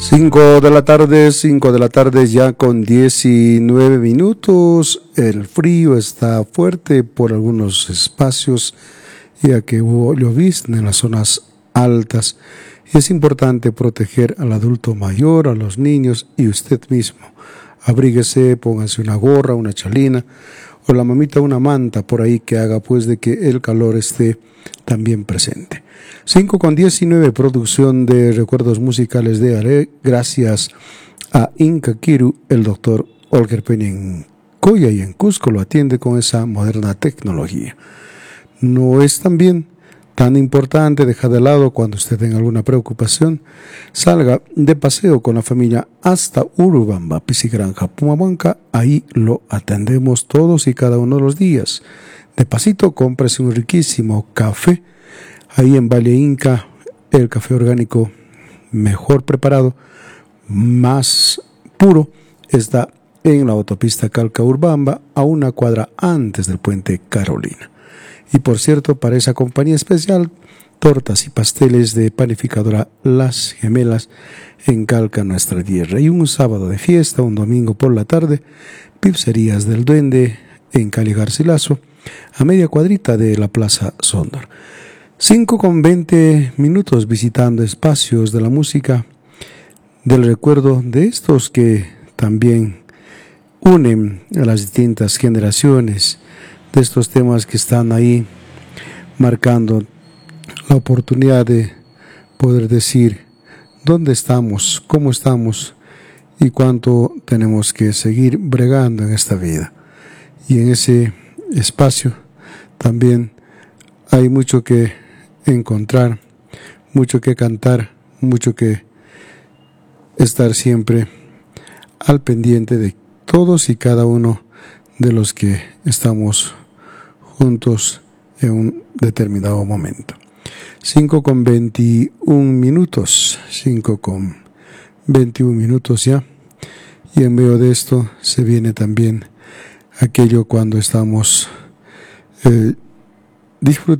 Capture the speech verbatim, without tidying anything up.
Cinco de la tarde, cinco de la tarde ya con diecinueve minutos. El frío está fuerte por algunos espacios, ya que hubo llovizna en las zonas altas. Y es importante proteger al adulto mayor, a los niños y usted mismo. Abríguese, póngase una gorra, una chalina o la mamita una manta por ahí que haga pues de que el calor esté también presente. cinco con diecinueve, producción de recuerdos musicales de Are, gracias a Inca Kiru. El doctor Olger Peña en Coya y en Cusco lo atiende con esa moderna tecnología. No es también tan importante dejar de lado cuando usted tenga alguna preocupación. Salga de paseo con la familia hasta Urubamba, Pisigranja, Pumahuanca. Ahí lo atendemos todos y cada uno de los días. De pasito, cómprese un riquísimo café. Ahí en Valle Inca, el café orgánico mejor preparado, más puro, está en la autopista Calca-Urbamba, a una cuadra antes del puente Carolina. Y por cierto, para esa compañía especial, tortas y pasteles de panificadora Las Gemelas en Calca, nuestra tierra. Y un sábado de fiesta, un domingo por la tarde, Pizzerías del Duende en Cali Garcilaso, a media cuadrita de la Plaza Sondor. cinco con veinte minutos visitando espacios de la música, del recuerdo de estos que también unen a las distintas generaciones, de estos temas que están ahí marcando la oportunidad de poder decir dónde estamos, cómo estamos y cuánto tenemos que seguir bregando en esta vida. Y en ese espacio también hay mucho que encontrar, mucho que cantar, mucho que estar siempre al pendiente de todos y cada uno de los que estamos juntos en un determinado momento. cinco con veintiún minutos, cinco con veintiún minutos ya, y en medio de esto se viene también aquello cuando estamos eh, disfrutando